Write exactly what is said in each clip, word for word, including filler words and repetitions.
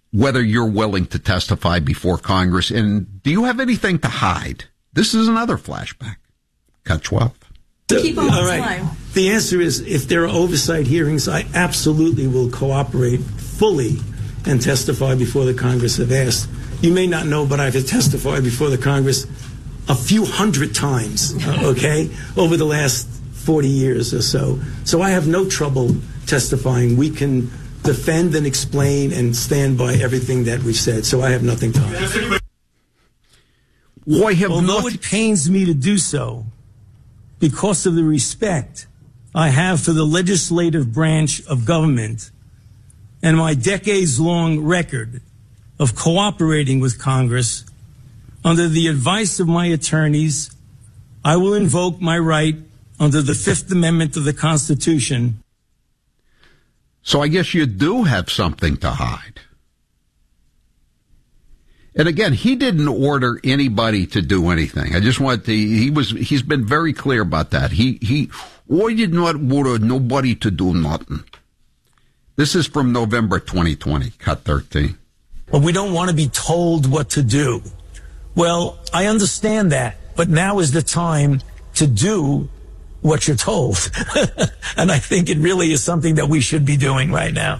whether you're willing to testify before Congress, and do you have anything to hide? This is another flashback. Cut twelve. So, Keep on all this right. line. The answer is, if there are oversight hearings, I absolutely will cooperate fully and testify before the Congress if asked. You may not know, but I've testified before the Congress a few hundred times, uh, okay, over the last forty years or so. So I have no trouble testifying. We can defend and explain and stand by everything that we've said. So I have nothing to hide. Why have Although not- it pains me to do so, because of the respect I have for the legislative branch of government and my decades-long record of cooperating with Congress, under the advice of my attorneys, I will invoke my right under the Fifth Amendment of the Constitution. So I guess you do have something to hide. And again, he didn't order anybody to do anything. I just want to, he was, he's been very clear about that. He, he, I did not order nobody to do nothing. This is from November twenty twenty, cut thirteen. Well, we don't want to be told what to do. Well, I understand that, but now is the time to do what you're told. And I think it really is something that we should be doing right now.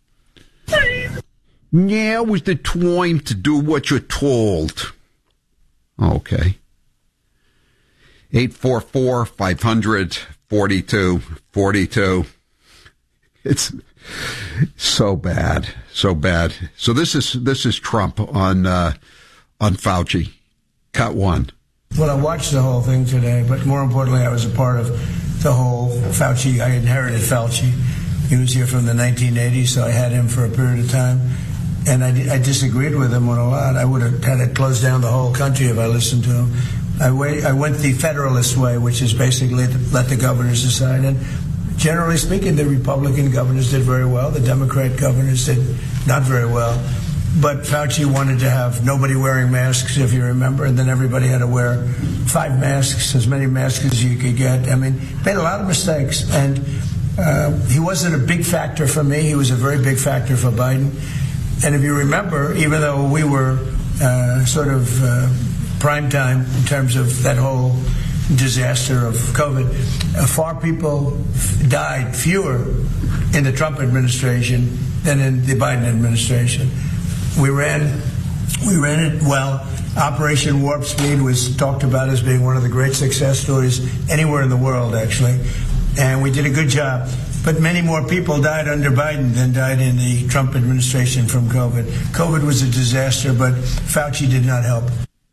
Now is the time to do what you're told. Okay. eight four four, five hundred, forty-two forty-two. It's so bad, so bad. So this is this is Trump on uh, on Fauci. Cut one. Well, I watched the whole thing today, but more importantly, I was a part of the whole Fauci. I inherited Fauci. He was here from the nineteen eighties, so I had him for a period of time. And I, I disagreed with him on a lot. I would have had to close down the whole country if I listened to him. I, wait, I went the Federalist way, which is basically to let the governors decide. And generally speaking, the Republican governors did very well. The Democrat governors did not very well. But Fauci wanted to have nobody wearing masks, if you remember, and then everybody had to wear five masks, as many masks as you could get. I mean, made a lot of mistakes. And uh, he wasn't a big factor for me. He was a very big factor for Biden. And if you remember, even though we were uh, sort of uh, prime time in terms of that whole disaster of COVID, uh, far people died, fewer in the Trump administration than in the Biden administration. We ran, we ran it well. Operation Warp Speed was talked about as being one of the great success stories anywhere in the world, actually. And we did a good job. But many more people died under Biden than died in the Trump administration from COVID. COVID was a disaster, but Fauci did not help.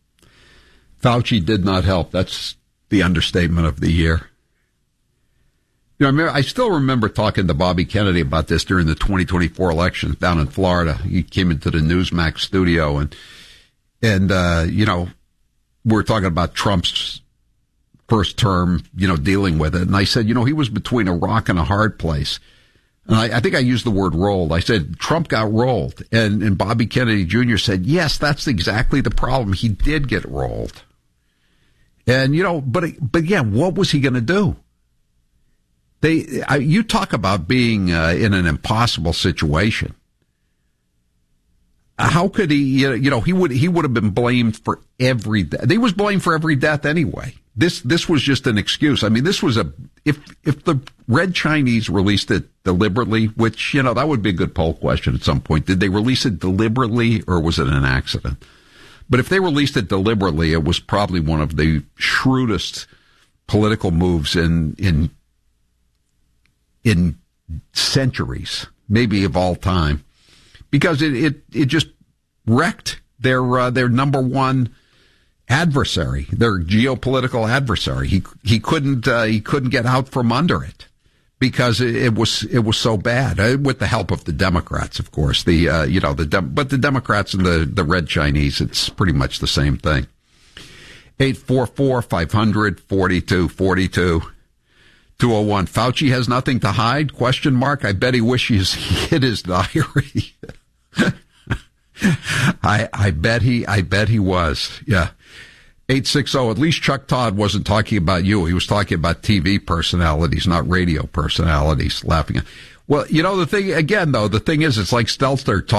Fauci did not help. That's the understatement of the year. You know, I, remember, I still remember talking to Bobby Kennedy about this during the twenty twenty-four election down in Florida. He came into the Newsmax studio and, and, uh, you know, we were talking about Trump's first term, you know, dealing with it. And I said, you know, he was between a rock and a hard place. And I, I think I used the word rolled. I said, Trump got rolled. And, and Bobby Kennedy Junior said, yes, that's exactly the problem. He did get rolled. And, you know, but, but again, what was he going to do? They, I, you talk about being uh, in an impossible situation. How could he, you know, he would, he would have been blamed for every death. He was blamed for every death anyway. This, this was just an excuse. I mean, this was a, if, if the Red Chinese released it deliberately, which, you know, that would be a good poll question at some point. Did they release it deliberately or was it an accident? But if they released it deliberately, it was probably one of the shrewdest political moves in, in, in centuries, maybe of all time, because it, it, it just wrecked their, uh, their number one adversary, their geopolitical adversary. He, he couldn't, uh, he couldn't get out from under it because it, it was, it was so bad, uh, with the help of the Democrats, of course, the, uh, you know, the, Dem- but the Democrats and the, the Red Chinese, it's pretty much the same thing. eight four four, five hundred, forty-two forty-two. two oh one. Fauci has nothing to hide? Question mark. I bet he wishes he hid his diary. I, I bet he, I bet he was. Yeah. eight six zero. At least Chuck Todd wasn't talking about you. He was talking about T V personalities, not radio personalities. Laughing. Well, you know, the thing, again, though, the thing is, it's like Stelter talking